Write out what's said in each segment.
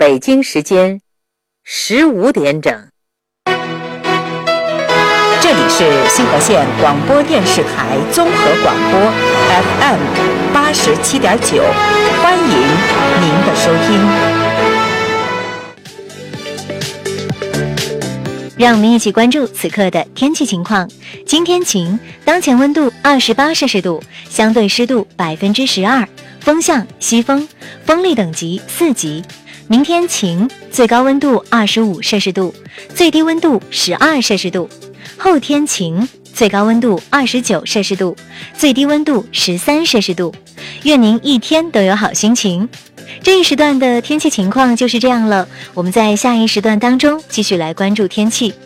北京时间15点整。 这里是新河县广播电视台综合广播 FM 87.9，欢迎您的收听。 让我们一起关注此刻的天气情况。今天晴，当前温度28摄氏度，相对湿度12%，风向西风，风力等级4级。明天晴，最高温度25摄氏度，最低温度12摄氏度。后天晴，最高温度29摄氏度，最低温度13摄氏度。愿您一天都有好心情。这一时段的天气情况就是这样了，我们在下一时段当中继续来关注天气。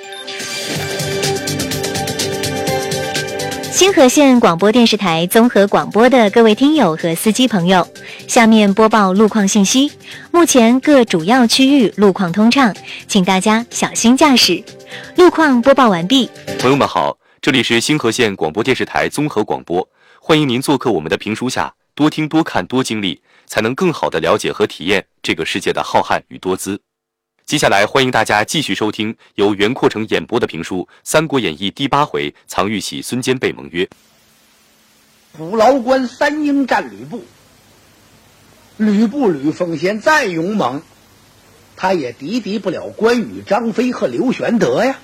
新河县广播电视台综合广播的各位听友和司机朋友，下面播报路况信息。目前各主要区域路况通畅，请大家小心驾驶。路况播报完毕。 朋友们好，这里是新河县广播电视台综合广播，欢迎您做客我们的评书下，多听多看多经历，才能更好地了解和体验这个世界的浩瀚与多姿。接下来欢迎大家继续收听由袁阔成演播的评书《三国演义》第8回藏玉玺孙坚被盟约。 虎牢关3英战吕布，吕布吕奉先再勇猛，他也敌不了关羽、张飞和刘玄德呀。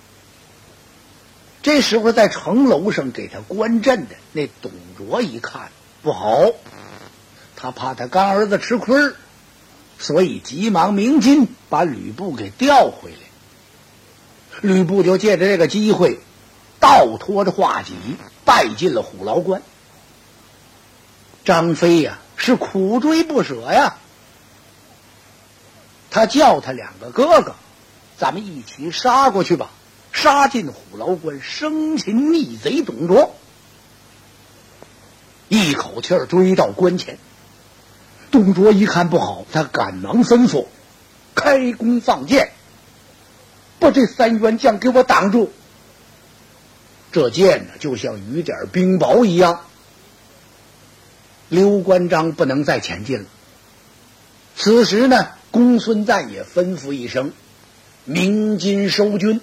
这时候在城楼上给他观阵的那董卓一看不好，他怕他干儿子吃亏，所以急忙鸣金把吕布给调回来。吕布就借着这个机会倒拖着画戟败进了虎牢关。张飞呀是苦追不舍呀，他叫他2个哥哥，咱们一起杀过去吧，杀进虎牢关，生擒逆贼董卓。一口气儿追到关前，董卓一看不好，他赶忙吩咐开弓放箭，把这3员将给我挡住。这箭呢就像雨点冰雹一样。刘关张不能再前进了。此时呢，公孙瓒也吩咐一声鸣金收军。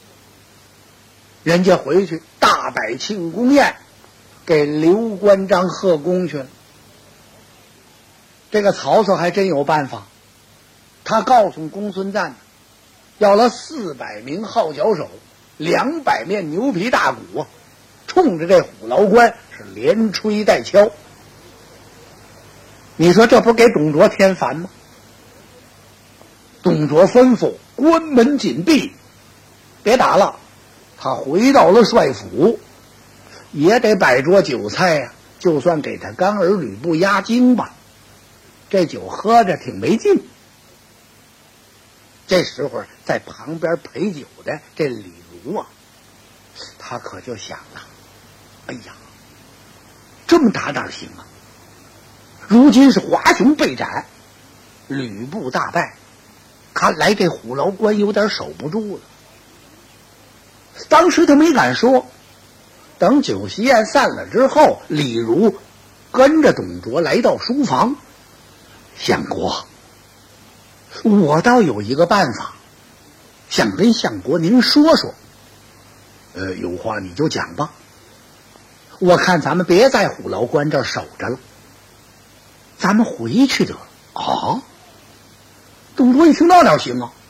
人家回去大摆庆功宴，给刘关张贺功去了。这个曹操还真有办法，他告诉公孙瓒，要了400名号角手，200面牛皮大鼓，冲着这虎牢关是连吹带敲。你说这不给董卓添烦吗？董卓吩咐关门紧闭，别打了。他回到了帅府，也得摆桌酒菜呀，就算给他干儿吕布压惊吧。这酒喝着挺没劲。这时候在旁边陪酒的这李儒啊，他可就想了，哎呀，这么打哪行啊？如今是华雄被斩，吕布大败，看来这虎牢关有点守不住了。当时他没敢说，等酒席宴散了之后，李儒跟着董卓来到书房。相国，我倒有一个办法，想跟相国您说说。有话你就讲吧。我看咱们别在虎牢关这儿守着了，咱们回去得了。啊！董卓一听那哪行啊，